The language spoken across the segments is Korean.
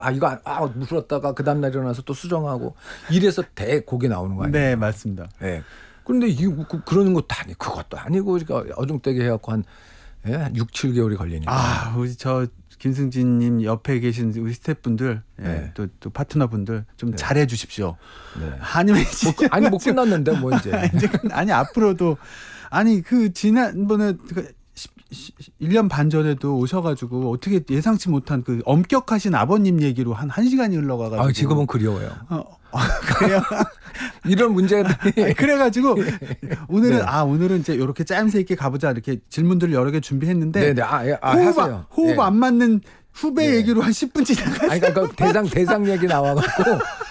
이거 물었다가 그 다음날 일어나서 또 수정하고 이래서 대곡이 나오는 거 아니에요? 네, 맞습니다. 네. 그런데 그러는 것도 아니고 그것도 아니고 그러니까 어중되게 해갖고 한 6, 7개월이 걸리니까. 우리 저 김승진님 옆에 계신 우리 스태프분들, 네. 또 파트너분들 좀 잘해 주십시오. 네. 아니면 뭐 끝났는데 뭐 이제. 아니 앞으로도 그 지난번에 1년 반 전에도 오셔가지고 어떻게 예상치 못한 그 엄격하신 아버님 얘기로 한 1시간이 흘러가가지고. 지금은 그리워요. 그래요? 이런 문제들이. 그래가지고 오늘은 오늘은 이제 이렇게 짜임새 있게 가보자 이렇게 질문들을 여러 개 준비했는데 하세요. 호흡 안 맞는 후배 얘기로 한 10분 지나갔어요. 그러니까 대상 얘기 나와갖고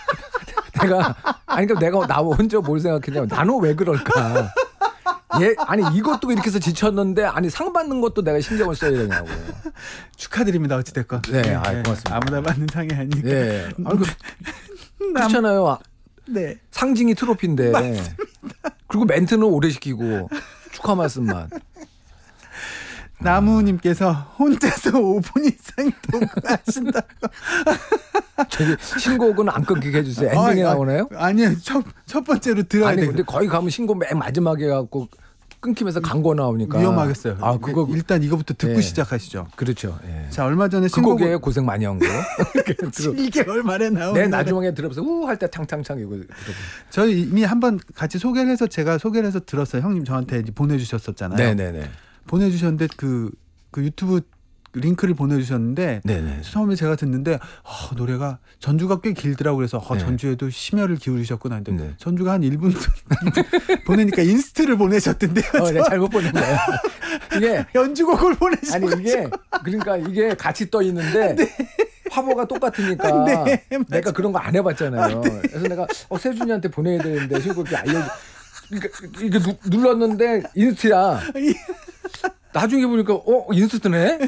내가 나 혼자 뭘 생각했냐면 나는 왜 그럴까? 이것도 이렇게 해서 지쳤는데 상 받는 것도 내가 신경을 써야 되냐고. 축하드립니다. 어찌됐건. 네, 고맙습니다. 아무나 받는 상이 아니니까. 네. 그렇잖아요. 네. 상징이 트로피인데. 맞습니다. 그리고 멘트는 오래 시키고 축하 말씀만. 나무님께서 혼자서 5분 이상 녹음하신다고. 저기 신곡은 안 끊기게 해주세요. 엔딩에 나오나요? 아니요. 첫 번째로 들어야 돼요. 근데 거기 가면 신곡 맨 마지막에 갖고 끊기면서 광고 나오니까 위험하겠어요. 그거 일단 이거부터 듣고 시작하시죠. 그렇죠. 예. 자, 얼마 전에 그 곡에 고생 많이 한 거. 7개월 만에 나오는. 내 나중에 들어보세요. 할 때 탕탕탕 이거 들어보세요. 저희 이미 한번 같이 소개를 해서 제가 소개를 해서 들었어요. 형님 저한테 보내주셨었잖아요. 네네네. 보내주셨는데 그 유튜브 링크를 보내주셨는데 네네. 처음에 제가 듣는데 노래가 전주가 꽤 길더라고. 그래서 전주에도 심혈을 기울이셨구나 했는데 전주가 한 1분 보내니까 인스트를 보내셨던데요. 내가 잘못 보낸 거예요. 이게 연주곡을 보내셨어요. 이게 같이 떠 있는데 화보가 똑같으니까 내가 그런 거 안 해봤잖아요. 그래서 내가 세준이한테 보내야 되는데 신곡이 이게 눌렀는데 인스트야. 나중에 보니까 인스트네.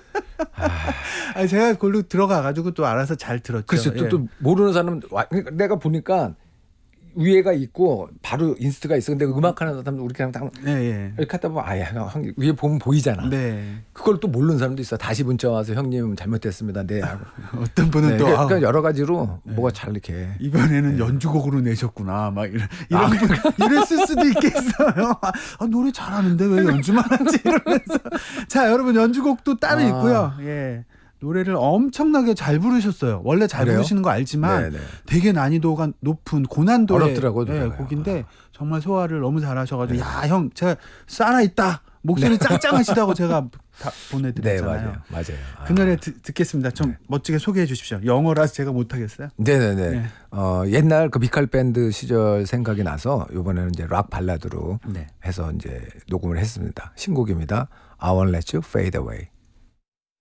제가 그걸로 들어가가지고 또 알아서 잘 들었죠. 그렇죠. 또 모르는 사람은 내가 보니까 위에가 있고 바로 인스트가 있어. 근데 음악하는 사람은 우리 그냥 이렇게 하다 보면 위에 보면 보이잖아. 네. 그걸 또 모르는 사람도 있어. 다시 문자 와서 형님 잘못됐습니다. 네. 하고. 어떤 분은 또 그러니까 여러 가지로 뭐가 잘 이렇게 이번에는 연주곡으로 내셨구나. 막 이랬을 수도 있겠어요. 노래 잘하는데 왜 연주만 하지 이러면서. 자, 여러분 연주곡도 따로 있고요. 예. 노래를 엄청나게 잘 부르셨어요. 원래 잘 부르시는 거 알지만 되게 난이도가 높은 고난도의 어렵더라고요. 곡인데 정말 소화를 너무 잘하셔가지고 형 제가 살아있다. 목소리 짱짱하시다고 제가 다 보내드렸잖아요. 맞아요. 그 노래 듣겠습니다. 좀 멋지게 소개해 주십시오. 영어라서 제가 못하겠어요. 네네네. 옛날 그 비칼 밴드 시절 생각이 나서 이번에는 이제 락 발라드로 해서 이제 녹음을 했습니다. 신곡입니다. I won't let you fade away.